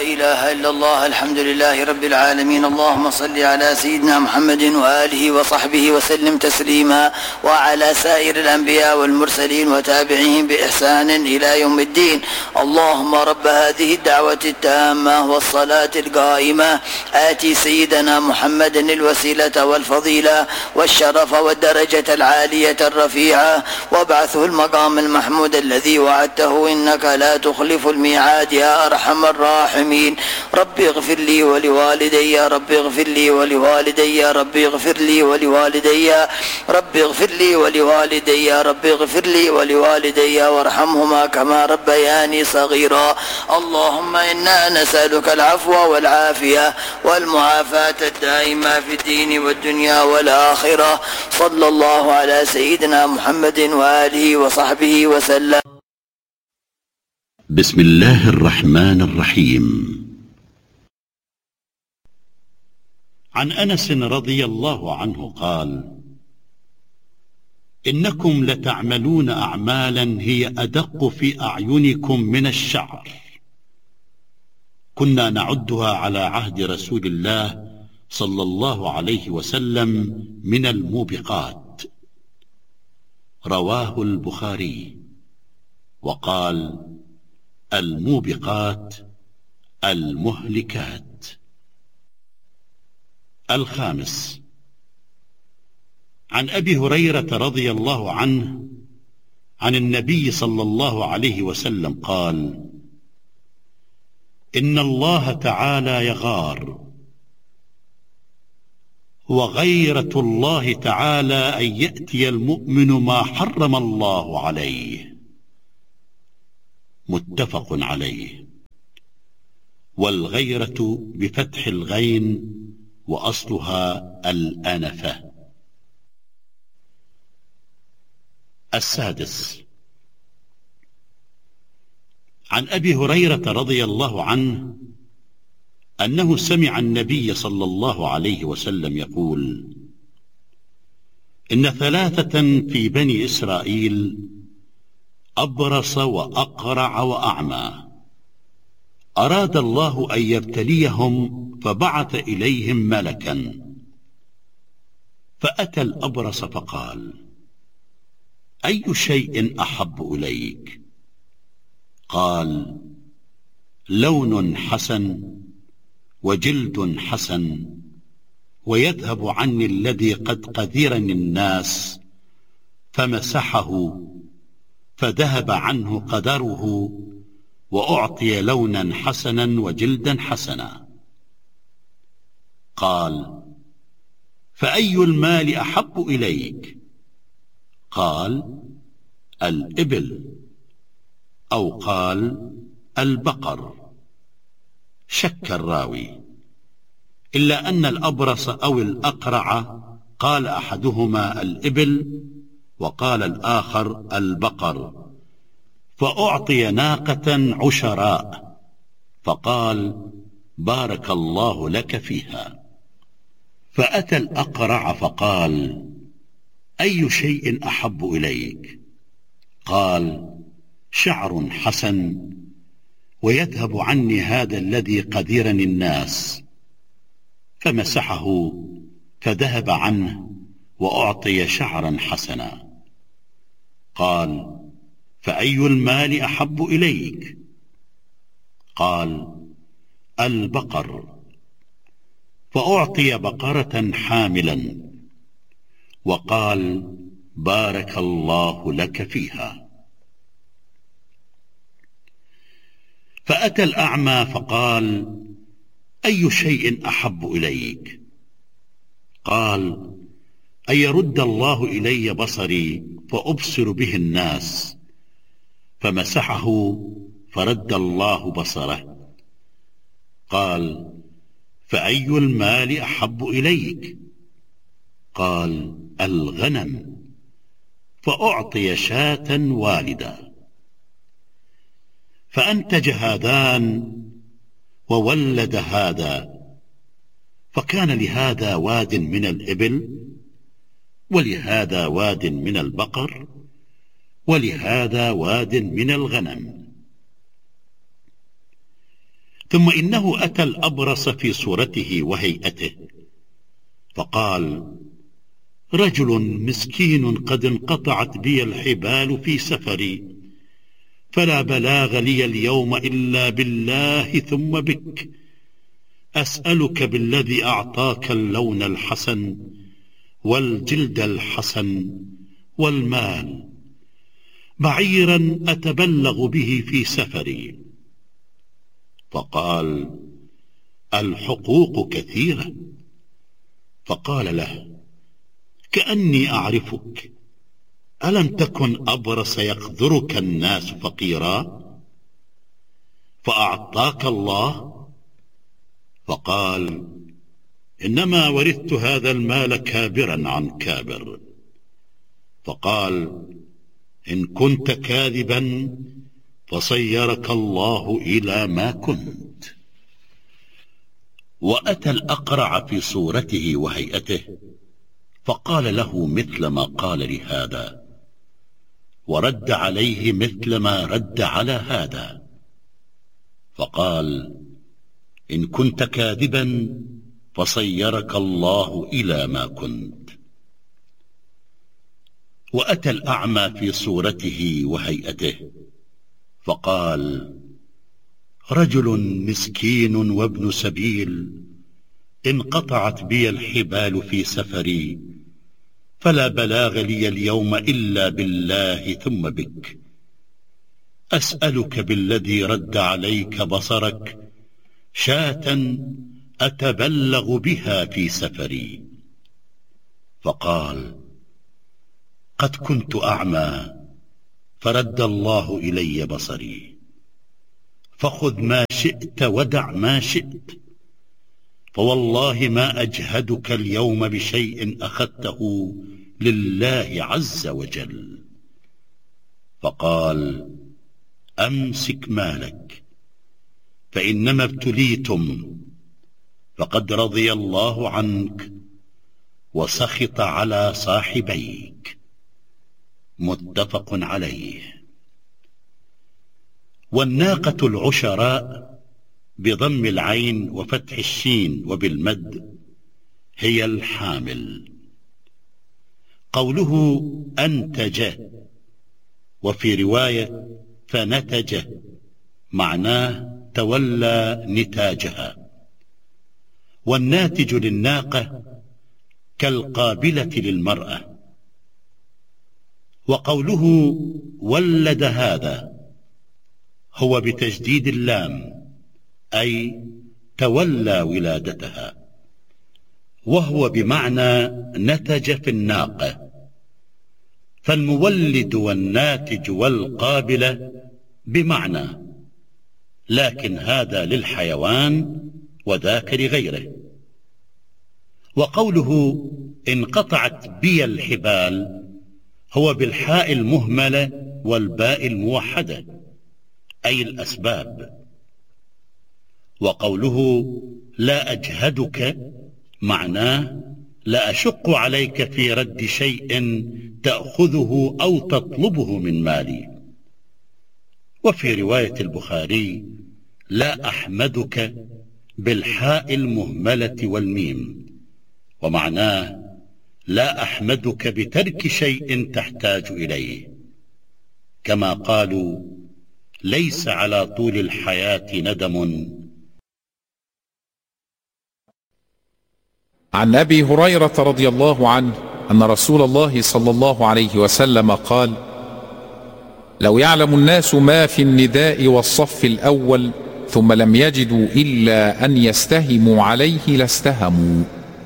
لا إله إلا الله. الحمد لله رب العالمين. اللهم صل على سيدنا محمد وآله وصحبه وسلم تسليما، وعلى سائر الأنبياء والمرسلين وتابعيهم بإحسان إلى يوم الدين. اللهم رب هذه الدعوة التامة والصلاة القائمة آتي سيدنا محمد الوسيلة والفضيلة والشرف والدرجة العالية الرفيعة، وابعثه المقام المحمود الذي وعدته إنك لا تخلف الميعاد يا أرحم الراحمين. رب اغفر لي ولوالدي، رب اغفر لي ولوالدي، رب اغفر لي ولوالدي، رب اغفر لي ولوالدي، رب اغفر لي ولوالدي وارحمهما كما ربياني صغيرا. اللهم إنا نسألك العفو والعافية والمعافاة الدائمة في الدين والدنيا والآخرة. صلى الله على سيدنا محمد وآله وصحبه وسلم. بسم الله الرحمن الرحيم. عن أنس رضي الله عنه قال: إنكم لتعملون أعمالا هي أدق في أعينكم من الشعر، كنا نعدها على عهد رسول الله صلى الله عليه وسلم من الموبقات. رواه البخاري. وقال: الموبقات المهلكات. الخامس: عن أبي هريرة رضي الله عنه عن النبي صلى الله عليه وسلم قال: إن الله تعالى يغار، وغيرة الله تعالى أن يأتي المؤمن ما حرم الله عليه. متفق عليه. والغيرة بفتح الغين وأصلها الأنفة. السادس: عن أبي هريرة رضي الله عنه أنه سمع النبي صلى الله عليه وسلم يقول: إن ثلاثة في بني إسرائيل أبرص وأقرع وأعمى، أراد الله أن يبتليهم فبعث إليهم ملكا، فأتى الأبرص فقال: أي شيء أحب إليك؟ قال: لون حسن وجلد حسن، ويذهب عني الذي قد قذرني الناس. فمسحه فذهب عنه قدره، وأعطي لونا حسنا وجلدا حسنا. قال: فأي المال أحب إليك؟ قال: الإبل، أو قال: البقر. شك الراوي، إلا أن الأبرص أو الأقرع قال أحدهما الإبل وقال الآخر البقر، فأعطي ناقة عشراء، فقال: بارك الله لك فيها. فأتى الأقرع فقال: أي شيء أحب إليك؟ قال: شعر حسن، ويذهب عني هذا الذي قذرني الناس. فمسحه فذهب عنه، وأعطي شعرا حسنا. قال: فأي المال أحب إليك؟ قال: البقر، فأعطي بقرة حاملا، وقال: بارك الله لك فيها. فأتى الأعمى فقال: أي شيء أحب إليك؟ قال: أن يرد الله إلي بصري فأبصر به الناس. فمسحه فرد الله بصره. قال: فأي المال أحب إليك؟ قال: الغنم، فأعطي شاة والدة. فأنتج هذان وولد هذا، فكان لهذا واد من الإبل، ولهذا واد من البقر، ولهذا واد من الغنم. ثم إنه أتى الأبرص في صورته وهيئته فقال: رجل مسكين قد انقطعت بي الحبال في سفري، فلا بلاغ لي اليوم إلا بالله ثم بك، أسألك بالذي أعطاك اللون الحسن والجلد الحسن والمال بعيرا أتبلغ به في سفري. فقال: الحقوق كثيرة. فقال له: كأني أعرفك، ألم تكن أبرص يقذرك الناس فقيرا فأعطاك الله؟ فقال: إنما ورثت هذا المال كابرا عن كابر. فقال: إن كنت كاذبا فصيرك الله إلى ما كنت. وأتى الأقرع في صورته وهيئته فقال له مثل ما قال لهذا، ورد عليه مثل ما رد على هذا. فقال: إن كنت كاذبا فصيرك الله إلى ما كنت. وأتى الأعمى في صورته وهيئته فقال: رجل مسكين وابن سبيل انقطعت بي الحبال في سفري، فلا بلاغ لي اليوم إلا بالله ثم بك، أسألك بالذي رد عليك بصرك شاة أتبلغ بها في سفري. فقال: قد كنت أعمى فرد الله إلي بصري، فخذ ما شئت ودع ما شئت، فوالله ما أجهدك اليوم بشيء أخذته لله عز وجل. فقال: أمسك مالك، فإنما ابتليتم، فقد رضي الله عنك وسخط على صاحبيك. متفق عليه. والناقة العشراء بضم العين وفتح الشين وبالمد هي الحامل. قوله أنتج وفي رواية فنتج معناه تولى نتاجها. والناتج للناقة كالقابلة للمرأة. وقوله ولد هذا هو بتجديد اللام، أي تولى ولادتها، وهو بمعنى نتج في الناقة، فالمولد والناتج والقابلة بمعنى، لكن هذا للحيوان وذاك لغيره. وقوله انقطعت بي الحبال هو بالحاء المهملة والباء الموحدة، أي الأسباب. وقوله لا أجهدك معناه لا أشق عليك في رد شيء تأخذه أو تطلبه من مالي. وفي رواية البخاري لا أحمدك بالحاء المهملة والميم، ومعناه لا أحمدك بترك شيء تحتاج إليه، كما قالوا ليس على طول الحياة ندم. عن أبي هريرة رضي الله عنه أن رسول الله صلى الله عليه وسلم قال: لو يعلم الناس ما في النداء والصف الأول ثم لم يجدوا إلا أن يستهموا عليه لاستهموا.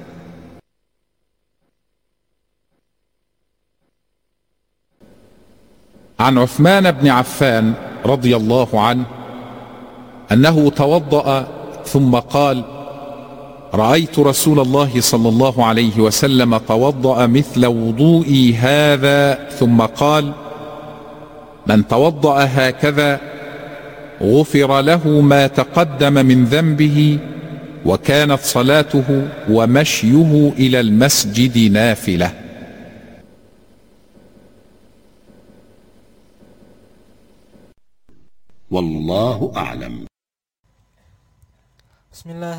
عن عثمان بن عفان رضي الله عنه أنه توضأ ثم قال: رأيت رسول الله صلى الله عليه وسلم توضأ مثل وضوئي هذا، ثم قال: من توضأ هكذا غفر له ما تقدم من ذنبه، وكانت صلاته ومشيه إلى المسجد نافلة. والله أعلم. بسم الله